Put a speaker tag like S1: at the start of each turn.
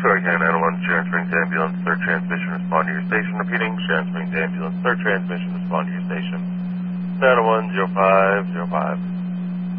S1: Hurricane 901, Sharon Springs Ambulance, third transmission, respond to your station. Repeating, Sharon Springs Ambulance, third transmission, respond to your station. 901, 0505.